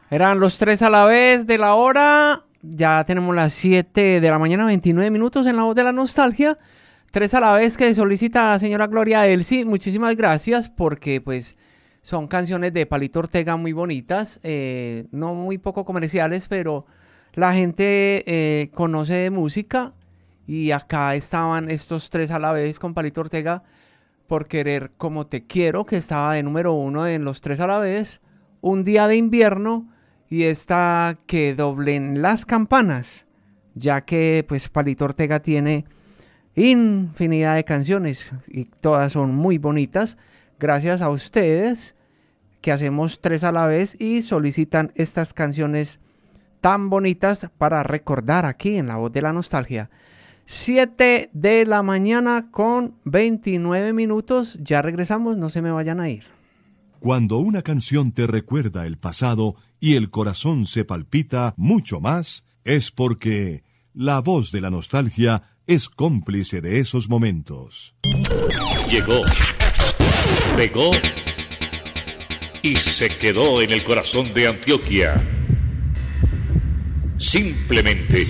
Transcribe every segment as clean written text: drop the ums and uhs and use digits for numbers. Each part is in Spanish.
Eran los 3 a la vez de la hora. Ya tenemos las 7 de la mañana, 29 minutos en La Voz de la Nostalgia. 3 a la vez que solicita la señora Gloria Elsie. Muchísimas gracias porque pues son canciones de Palito Ortega muy bonitas. No muy poco comerciales, pero la gente conoce de música. Y acá estaban estos 3 a la vez con Palito Ortega por Querer Como Te Quiero, que estaba de número 1 en los 3 a la vez. Un Día de Invierno y esta Que Doblen las Campanas, ya que pues Palito Ortega tiene infinidad de canciones y todas son muy bonitas. Gracias a ustedes que hacemos 3 a la vez y solicitan estas canciones tan bonitas para recordar aquí en La Voz de la Nostalgia. 7 de la mañana con 29 minutos. Ya regresamos, no se me vayan a ir. Cuando una canción te recuerda el pasado y el corazón se palpita mucho más, es porque La Voz de la Nostalgia es cómplice de esos momentos. Llegó, pegó y se quedó en el corazón de Antioquia. Simplemente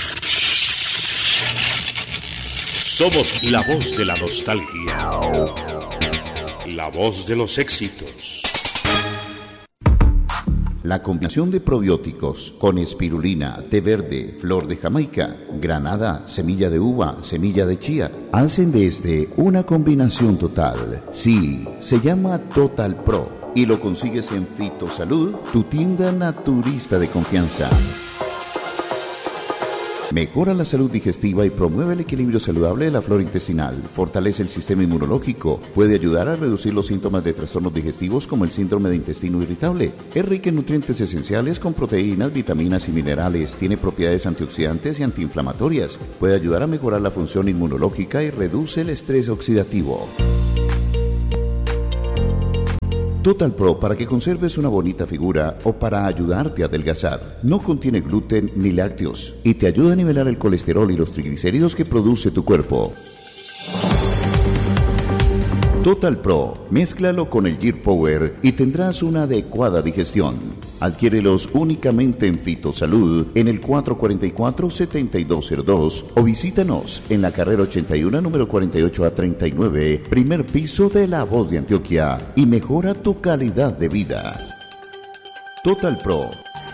somos la voz de la nostalgia. La voz de los éxitos. La combinación de probióticos con espirulina, té verde, flor de Jamaica, granada, semilla de uva, semilla de chía, hacen de este una combinación total. Sí, se llama Total Pro y lo consigues en Fitosalud, tu tienda naturista de confianza. Mejora la salud digestiva y promueve el equilibrio saludable de la flora intestinal. Fortalece el sistema inmunológico. Puede ayudar a reducir los síntomas de trastornos digestivos como el síndrome de intestino irritable. Es rica en nutrientes esenciales con proteínas, vitaminas y minerales. Tiene propiedades antioxidantes y antiinflamatorias. Puede ayudar a mejorar la función inmunológica y reduce el estrés oxidativo. Total Pro para que conserves una bonita figura o para ayudarte a adelgazar. No contiene gluten ni lácteos y te ayuda a nivelar el colesterol y los triglicéridos que produce tu cuerpo. Total Pro, mézclalo con el Gear Power y tendrás una adecuada digestión. Adquiérelos únicamente en Fitosalud en el 444-7202 o visítanos en la carrera 81, número 48A39, primer piso de La Voz de Antioquia y mejora tu calidad de vida. Total Pro.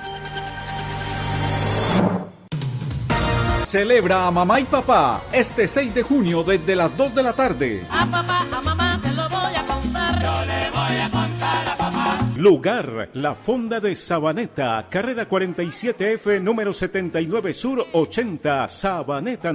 Celebra a mamá y papá este 6 de junio desde las 2 de la tarde. A papá, a mamá se lo voy a contar. Yo le voy a contar a papá. Lugar, la Fonda de Sabaneta, carrera 47F, número 79 Sur 80, Sabaneta.